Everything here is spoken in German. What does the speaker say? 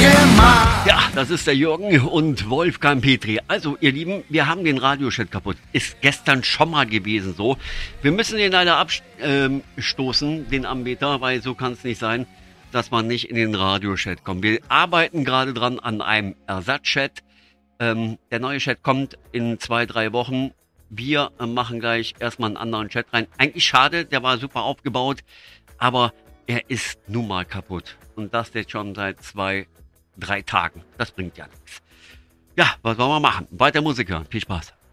gemacht. Ja, das ist der Jürgen und Wolfgang Petri. Also, ihr Lieben, wir haben den Radiochat kaputt. Ist gestern schon mal gewesen so. Wir müssen den leider abstoßen, den Anbieter, weil so kann es nicht sein, dass man nicht in den Radiochat kommt. Wir arbeiten gerade dran an einem Ersatzchat. Der neue Chat kommt in 2-3 Wochen. Wir machen gleich erstmal einen anderen Chat rein. Eigentlich schade, der war super aufgebaut, aber er ist nun mal kaputt. Und das jetzt schon seit 2-3 Tagen. Das bringt ja nichts. Ja, was wollen wir machen? Weiter Musik hören. Viel Spaß.